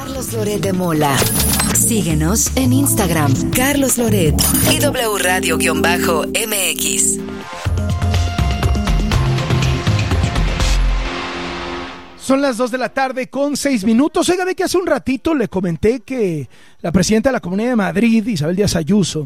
Carlos Loret de Mola. Síguenos en Instagram, Carlos Loret y W Radio-MX. Son las 2:06 p.m. Oiga, de que hace un ratito le comenté que la presidenta de la Comunidad de Madrid, Isabel Díaz Ayuso,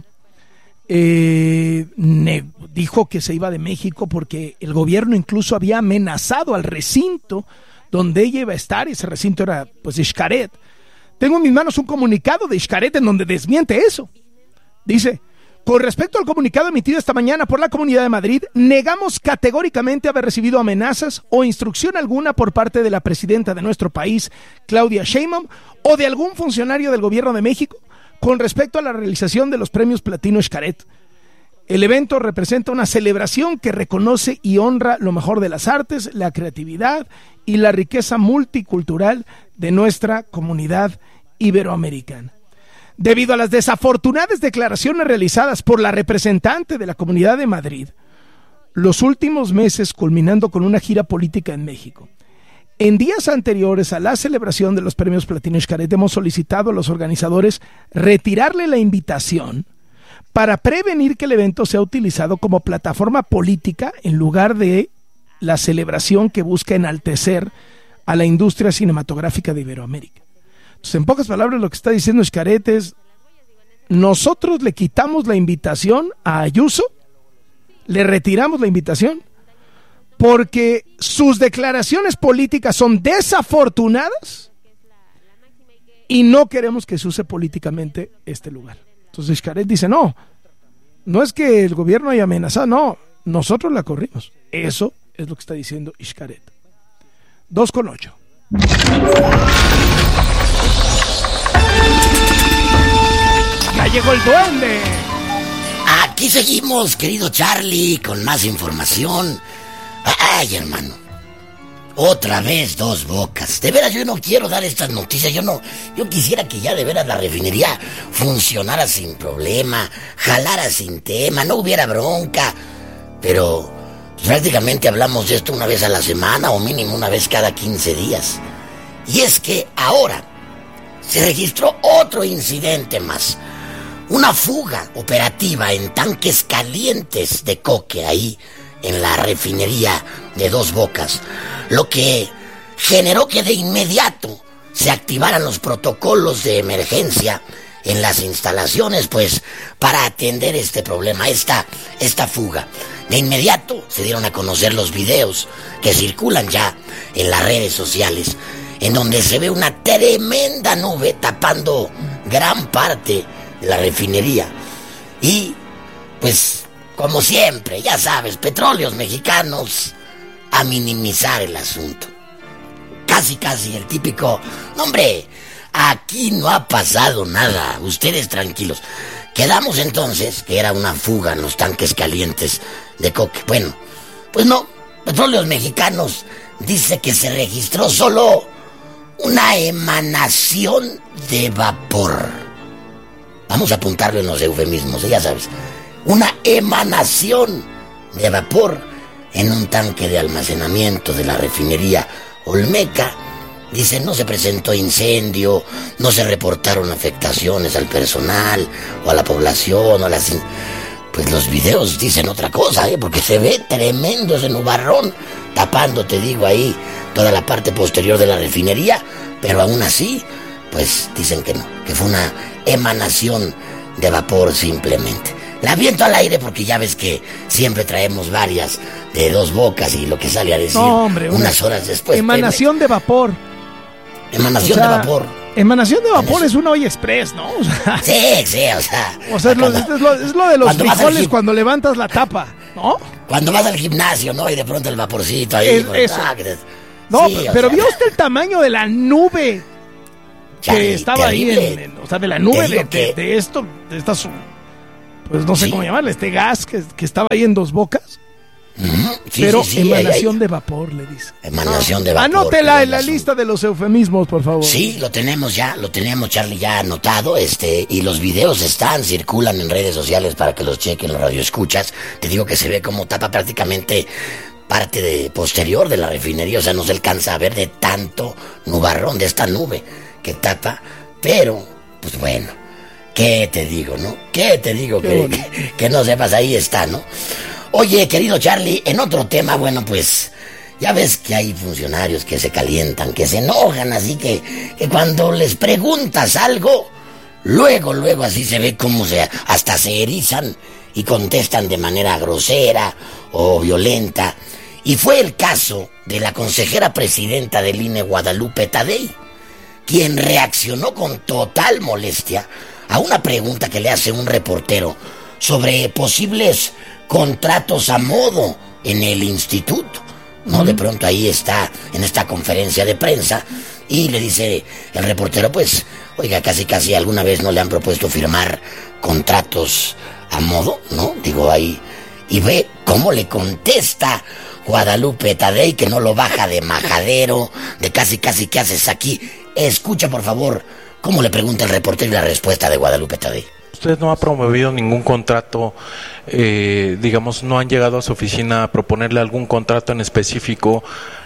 dijo que se iba de México porque el gobierno incluso había amenazado al recinto donde ella iba a estar, y ese recinto era pues Xcaret. Tengo en mis manos un comunicado de Xcaret en donde desmiente eso. Dice: con respecto al comunicado emitido esta mañana por la Comunidad de Madrid, negamos categóricamente haber recibido amenazas o instrucción alguna por parte de la presidenta de nuestro país, Claudia Sheinbaum, o de algún funcionario del Gobierno de México con respecto a la realización de los premios Platino Xcaret. El evento representa una celebración que reconoce y honra lo mejor de las artes, la creatividad y la riqueza multicultural de nuestra comunidad iberoamericana. Debido a las desafortunadas declaraciones realizadas por la representante de la Comunidad de Madrid, los últimos meses culminando con una gira política en México, en días anteriores a la celebración de los premios Platino Xcaret hemos solicitado a los organizadores retirarle la invitación para prevenir que el evento sea utilizado como plataforma política en lugar de la celebración que busca enaltecer a la industria cinematográfica de Iberoamérica. Entonces, en pocas palabras, lo que está diciendo Xcaret es: nosotros le quitamos la invitación a Ayuso, le retiramos la invitación, porque sus declaraciones políticas son desafortunadas y no queremos que se use políticamente este lugar. Entonces Xcaret dice: no es que el gobierno haya amenazado, no, nosotros la corrimos. Eso es lo que está diciendo Xcaret. 2:08. ¡Ya llegó el duende! Aquí seguimos, querido Charlie, con más información. Ay, hermano, otra vez Dos Bocas. De veras, yo no quiero dar estas noticias. Yo quisiera que ya de veras la refinería funcionara sin problema, jalara sin tema, no hubiera bronca. Pero prácticamente hablamos de esto una vez a la semana o mínimo una vez cada 15 días. Y es que ahora se registró otro incidente más. Una fuga operativa en tanques calientes de coque ahí en la refinería de Dos Bocas, lo que generó que de inmediato se activaran los protocolos de emergencia en las instalaciones, pues, para atender este problema, esta fuga. De inmediato se dieron a conocer los videos que circulan ya en las redes sociales, en donde se ve una tremenda nube tapando gran parte de la refinería. Y, pues, como siempre, ya sabes, Petróleos Mexicanos a minimizar el asunto. Casi el típico: no, hombre, aquí no ha pasado nada, ustedes tranquilos. Quedamos entonces que era una fuga en los tanques calientes de coque. Bueno, pues no, Petróleos Mexicanos dice que se registró solo una emanación de vapor. Vamos a apuntarlo en los eufemismos, ya sabes. Una emanación de vapor en un tanque de almacenamiento de la refinería Olmeca. Dice: no se presentó incendio, no se reportaron afectaciones al personal o a la población o a las... Pues los videos dicen otra cosa, porque se ve tremendo ese nubarrón tapando, te digo, ahí toda la parte posterior de la refinería, pero aún así, pues dicen que no, que fue una emanación de vapor simplemente. La aviento al aire porque ya ves que siempre traemos varias de Dos Bocas y lo que sale a decir unas horas después. Emanación de vapor. Emanación de vapor. Emanación de vapor es una olla express, ¿no? O sea, sí, o sea... O sea, es lo de los frijoles cuando levantas la tapa, ¿no? Cuando vas al gimnasio, ¿no? Y de pronto el vaporcito ahí... Eso. No, sí, pero ¿vio usted el tamaño de la nube que estaba terrible. Ahí o sea, de la nube de esto, de estas... Pues no sé cómo llamarle, este gas que estaba ahí en Dos Bocas. Pero emanación de vapor, le dice. Emanación de vapor. Anótela en la lista de los eufemismos, por favor. Sí, lo tenemos, Charlie, ya anotado, y los videos circulan en redes sociales para que los chequen los radioescuchas. Te digo que se ve como tapa prácticamente parte posterior de la refinería, o sea, no se alcanza a ver de tanto nubarrón, de esta nube que tapa, pero, pues bueno, ¿qué te digo, no? ¿Qué te digo? Que no sepas, ahí está, ¿no? Oye, querido Charlie, en otro tema, bueno, pues, ya ves que hay funcionarios que se calientan, que se enojan, así que cuando les preguntas algo, luego así se ve cómo hasta se erizan y contestan de manera grosera o violenta. Y fue el caso de la consejera presidenta del INE, Guadalupe Tadei, quien reaccionó con total molestia a una pregunta que le hace un reportero sobre posibles contratos a modo en el instituto, ¿no? De pronto ahí está, en esta conferencia de prensa, y le dice el reportero, pues, oiga, casi alguna vez no le han propuesto firmar contratos a modo, ¿no? Digo ahí, y ve cómo le contesta Guadalupe Tadei, que no lo baja de majadero, de casi, ¿qué haces aquí? Escucha, por favor, cómo le pregunta el reportero y la respuesta de Guadalupe Tadei. Usted no ha promovido ningún contrato, digamos, no han llegado a su oficina a proponerle algún contrato en específico.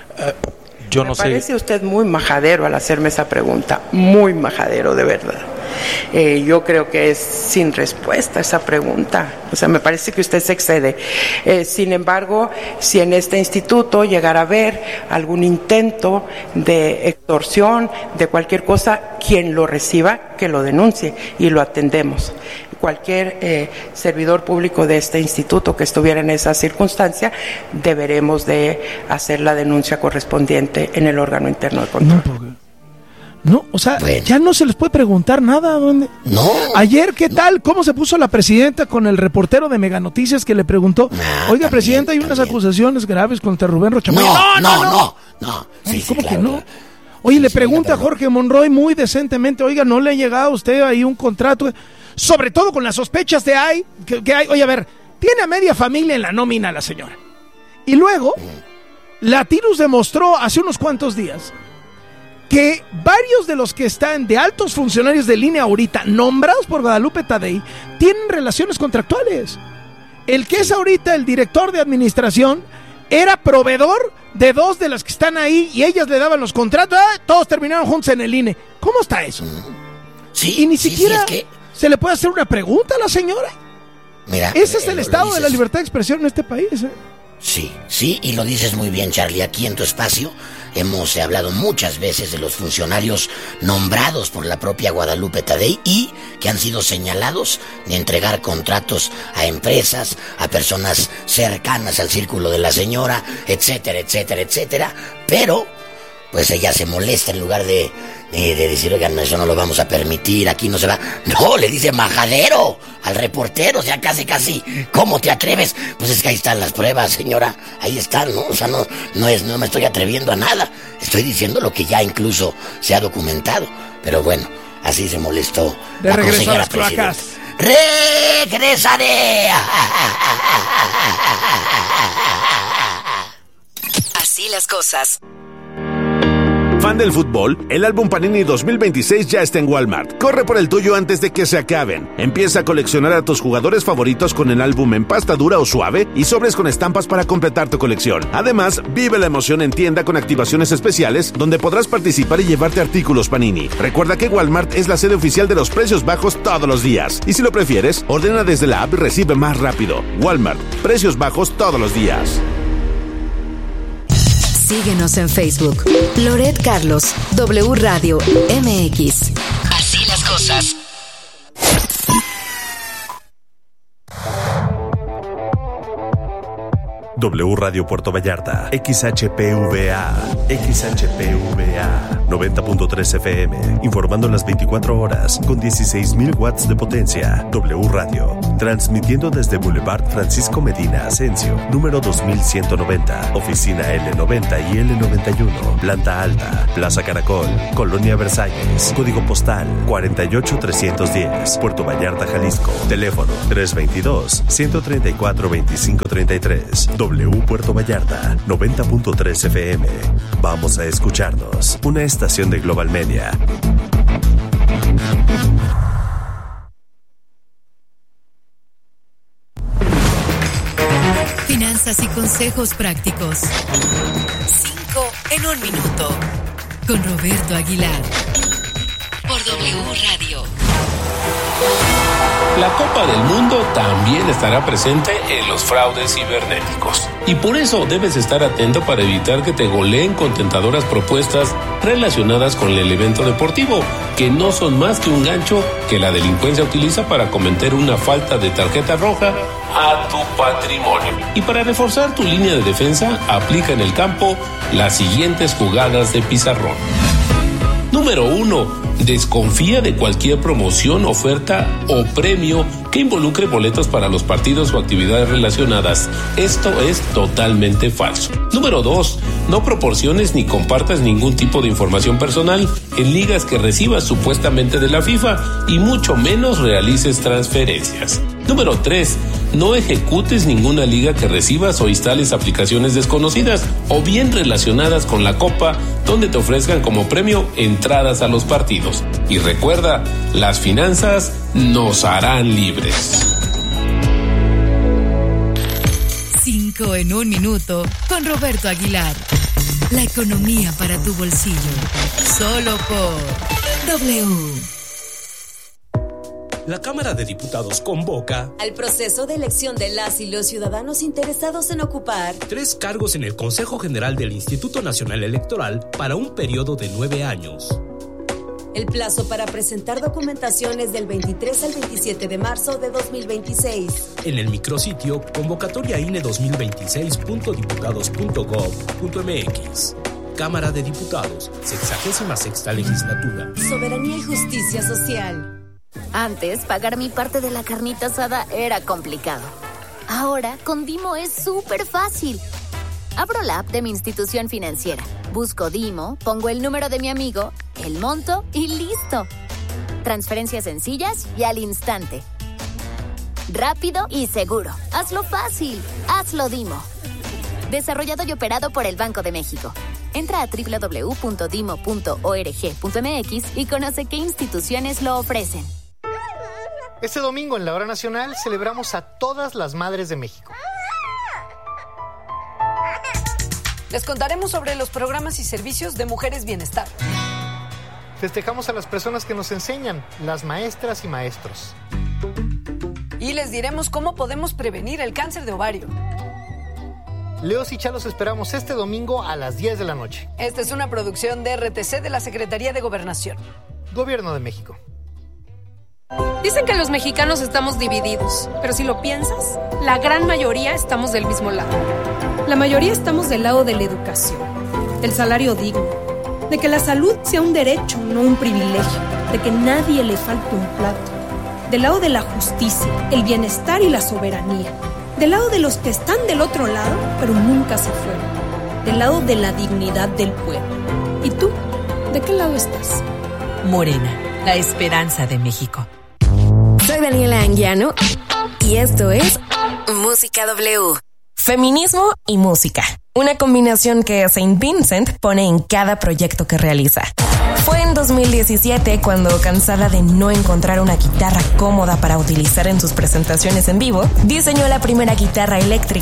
Yo no sé. Me parece usted muy majadero al hacerme esa pregunta, muy majadero, de verdad. Yo creo que es sin respuesta esa pregunta. O sea, me parece que usted se excede. Sin embargo, si en este instituto llegara a haber algún intento de extorsión, de cualquier cosa, quien lo reciba, que lo denuncie y lo atendemos. Cualquier servidor público de este instituto que estuviera en esa circunstancia, deberemos de hacer la denuncia correspondiente en el órgano interno de control. No, o sea, bueno, ya no se les puede preguntar nada. ¿Dónde? No. Ayer, ¿qué tal? ¿Cómo se puso la presidenta con el reportero de Mega Noticias que le preguntó? Oiga, presidenta, hay unas acusaciones graves contra Rubén Rocha Moya. No. Sí, ¿cómo que no? Oye, le pregunta a Jorge Monroy muy decentemente, oiga, ¿no le ha llegado a usted ahí un contrato? Sobre todo con las sospechas que hay. Oye, a ver, tiene a media familia en la nómina la señora. Y luego, Latinus demostró hace unos cuantos días que varios de los que están de altos funcionarios de línea ahorita, nombrados por Guadalupe Tadei, tienen relaciones contractuales. El que es ahorita el director de administración era proveedor de dos de las que están ahí y ellas le daban los contratos. Todos terminaron juntos en el INE. ¿Cómo está eso? Sí, y ni siquiera es que se le puede hacer una pregunta a la señora. Mira, ese es el estado de la libertad de expresión en este país. Sí, y lo dices muy bien, Charlie. Aquí en tu espacio hemos hablado muchas veces de los funcionarios nombrados por la propia Guadalupe Tadei y que han sido señalados de entregar contratos a empresas, a personas cercanas al círculo de la señora, etcétera, pero pues ella se molesta en lugar de decir, oigan, eso no lo vamos a permitir, aquí no se va. No, le dice majadero al reportero, o sea, casi, ¿cómo te atreves? Pues es que ahí están las pruebas, señora, ahí están, ¿no? O sea, no me estoy atreviendo a nada, estoy diciendo lo que ya incluso se ha documentado. Pero bueno, así se molestó de la consejera presidenta. ¡Regresaré! Así las cosas. ¿Fan del fútbol? El álbum Panini 2026 ya está en Walmart. Corre por el tuyo antes de que se acaben. Empieza a coleccionar a tus jugadores favoritos con el álbum en pasta dura o suave y sobres con estampas para completar tu colección. Además, vive la emoción en tienda con activaciones especiales donde podrás participar y llevarte artículos Panini. Recuerda que Walmart es la sede oficial de los precios bajos todos los días. Y si lo prefieres, ordena desde la app y recibe más rápido. Walmart, precios bajos todos los días. Síguenos en Facebook. Loret Carlos, W Radio MX. Así las cosas. W Radio Puerto Vallarta, XHPVA 90.3 FM, informando las 24 horas con 16,000 watts de potencia. W Radio, transmitiendo desde Boulevard Francisco Medina Asensio, número 2190, oficina L90 y L91, planta alta, Plaza Caracol, Colonia Versalles, código postal 48310, Puerto Vallarta, Jalisco, teléfono 322-134-2533. W Puerto Vallarta, 90.3 FM. Vamos a escucharnos. Una estación de Global Media. Finanzas y consejos prácticos. 5 en 1 minuto. Con Roberto Aguilar. W Radio. La Copa del Mundo también estará presente en los fraudes cibernéticos. Y por eso debes estar atento para evitar que te goleen con tentadoras propuestas relacionadas con el evento deportivo, que no son más que un gancho que la delincuencia utiliza para cometer una falta de tarjeta roja a tu patrimonio. Y para reforzar tu línea de defensa, aplica en el campo las siguientes jugadas de pizarrón. Número 1. Desconfía de cualquier promoción, oferta o premio que involucre boletos para los partidos o actividades relacionadas. Esto es totalmente falso. Número 2. No proporciones ni compartas ningún tipo de información personal en ligas que recibas supuestamente de la FIFA y mucho menos realices transferencias. Número 3. No ejecutes ninguna liga que recibas o instales aplicaciones desconocidas o bien relacionadas con la Copa donde te ofrezcan como premio entradas a los partidos. Y recuerda, las finanzas nos harán libres. 5 en 1 minuto con Roberto Aguilar. La economía para tu bolsillo. Solo por W. La Cámara de Diputados convoca al proceso de elección de las y los ciudadanos interesados en ocupar 3 cargos en el Consejo General del Instituto Nacional Electoral para un periodo de 9 años. El plazo para presentar documentación es del 23 al 27 de marzo de 2026. En el micrositio convocatoriaine2026.diputados.gov.mx. Cámara de Diputados, 66ª legislatura. Soberanía y justicia social. Antes, pagar mi parte de la carnita asada era complicado. Ahora, con Dimo es súper fácil. Abro la app de mi institución financiera, busco Dimo, pongo el número de mi amigo, el monto y listo. Transferencias sencillas y al instante. Rápido y seguro. Hazlo fácil. Hazlo Dimo. Desarrollado y operado por el Banco de México. Entra a www.dimo.org.mx y conoce qué instituciones lo ofrecen. Este domingo en la Hora Nacional celebramos a todas las madres de México. Les contaremos sobre los programas y servicios de Mujeres Bienestar. Festejamos a las personas que nos enseñan, las maestras y maestros. Y les diremos cómo podemos prevenir el cáncer de ovario. Leos y Chalos esperamos este domingo a las 10 de la noche. Esta es una producción de RTC de la Secretaría de Gobernación. Gobierno de México. Dicen que los mexicanos estamos divididos, pero si lo piensas, la gran mayoría estamos del mismo lado. La mayoría estamos del lado de la educación, del salario digno, de que la salud sea un derecho, no un privilegio, de que nadie le falte un plato, del lado de la justicia, el bienestar y la soberanía, del lado de los que están del otro lado, pero nunca se fueron, del lado de la dignidad del pueblo. ¿Y tú? ¿De qué lado estás? Morena, la esperanza de México. Soy Daniela Anguiano y esto es Música W. Feminismo y música. Una combinación que Saint Vincent pone en cada proyecto que realiza. Fue en 2017 cuando, cansada de no encontrar una guitarra cómoda para utilizar en sus presentaciones en vivo, diseñó la primera guitarra eléctrica